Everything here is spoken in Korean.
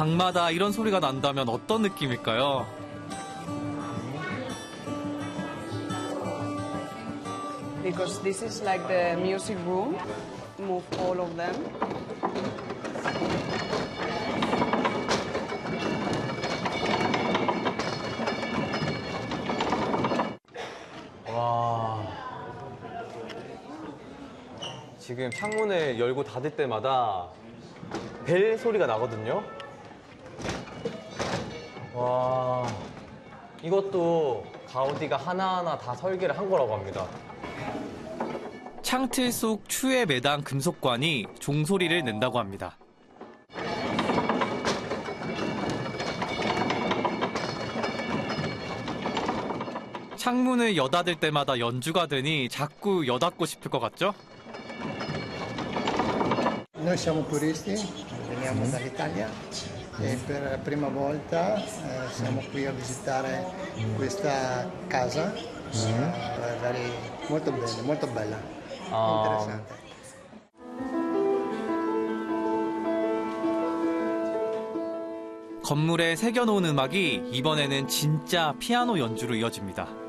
방마다 이런 소리가 난다면 어떤 느낌일까요? Because this is like the music room. Move all of them. 와. 지금 창문을 열고 닫을 때마다 벨 소리가 나거든요. 와. 이것도 가우디가 하나하나 다 설계를 한 거라고 합니다. 창틀 속 추에 매단 금속관이 종소리를 낸다고 합니다. 창문을 여닫을 때마다 연주가 되니 자꾸 여닫고 싶을 것 같죠? Noi siamo turisti, veniamo dall'Italia e per la prima volta siamo qui a visitare questa casa. Molto bella, molto bella, interessante. 건물에 새겨놓은 음악이 이번에는 진짜 피아노 연주로 이어집니다.